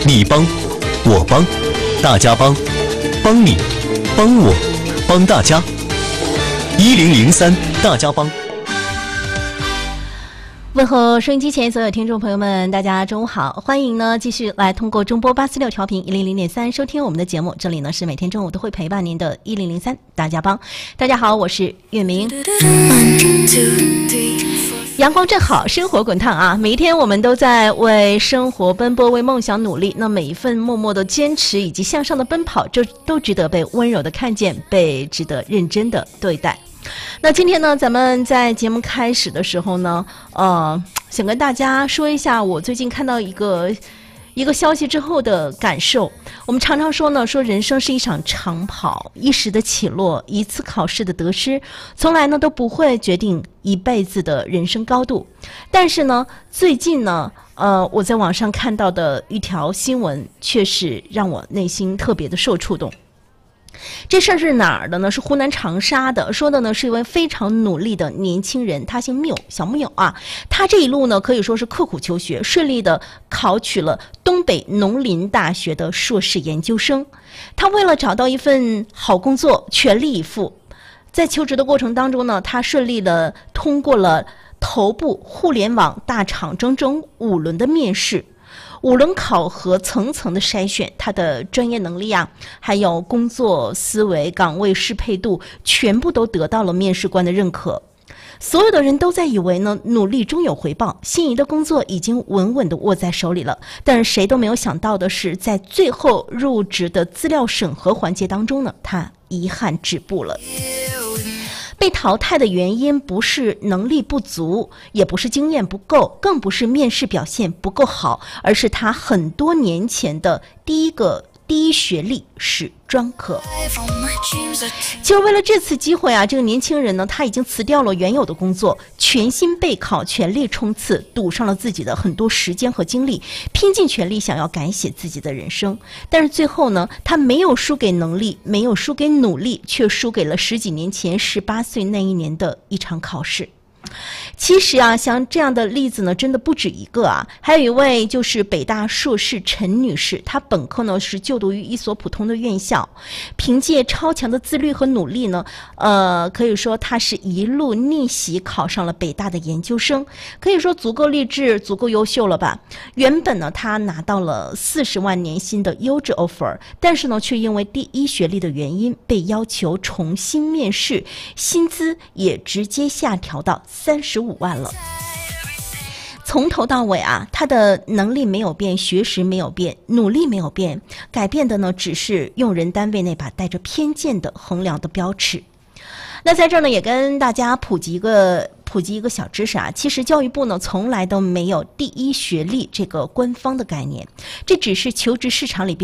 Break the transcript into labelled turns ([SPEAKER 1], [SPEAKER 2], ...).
[SPEAKER 1] 你帮，我帮，大家帮，帮你，帮我，帮大家。1003大家帮。
[SPEAKER 2] 问候收音机前所有听众朋友们，大家中午好，欢迎呢继续来通过中波846调频100.3收听我们的节目，这里呢是每天中午都会陪伴您的1003大家帮。大家好，我是月明。阳光正好，生活滚烫啊！每一天我们都在为生活奔波，为梦想努力。那每一份默默的坚持以及向上的奔跑，就都值得被温柔的看见，被值得认真的对待。那今天呢，咱们在节目开始的时候呢，想跟大家说一下我最近看到一个消息之后的感受。我们常常说呢，说人生是一场长跑，一时的起落，一次考试的得失，从来呢都不会决定一辈子的人生高度。但是呢，最近呢，我在网上看到的一条新闻，却是让我内心特别的受触动。这事儿是哪儿的呢？是湖南长沙的，说的呢是一位非常努力的年轻人，他姓缪，小缪啊。他这一路呢可以说是刻苦求学，顺利的考取了东北农林大学的硕士研究生。他为了找到一份好工作，全力以赴。在求职的过程当中呢，他顺利的通过了头部互联网大厂整整5轮的面试。5轮考核层层的筛选，他的专业能力啊，还有工作思维、岗位适配度，全部都得到了面试官的认可。所有的人都在以为呢，努力终有回报，心仪的工作已经稳稳地握在手里了。但是谁都没有想到的是，在最后入职的资料审核环节当中呢，他遗憾止步了。被淘汰的原因不是能力不足，也不是经验不够，更不是面试表现不够好，而是他很多年前的第一学历是专科。其实为了这次机会啊，这个年轻人呢，他已经辞掉了原有的工作，全心备考，全力冲刺，赌上了自己的很多时间和精力，拼尽全力想要改写自己的人生。但是最后呢，他没有输给能力，没有输给努力，却输给了10几年前18岁那一年的一场考试。其实啊，像这样的例子呢，真的不止一个啊。还有一位就是北大硕士陈女士，她本科呢是就读于一所普通的院校，凭借超强的自律和努力呢，可以说她是一路逆袭考上了北大的研究生，可以说足够励志，足够优秀了吧。原本呢，她拿到了40万年薪的优质 offer， 但是呢，却因为第一学历的原因被要求重新面试，薪资也直接下调到35万了。从头到尾啊，他的能力没有变，学识没有变，努力没有变，改变的呢只是用人单位那把带着偏见的衡量的标尺。那在这儿呢，也跟大家普及一个小知识啊，其实教育部呢从来都没有第一学历这个官方的概念，这只是求职市场里边